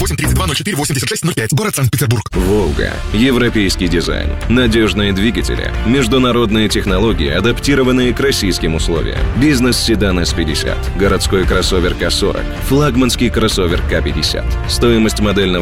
832-04-86-05. Город Санкт-Петербург. «Волга». Европейский дизайн. Надежные двигатели. Международные технологии, адаптированные к российским условиям. Бизнес-седан S50. Городской кроссовер К40. Флагманский кроссовер К50. Стоимость модельного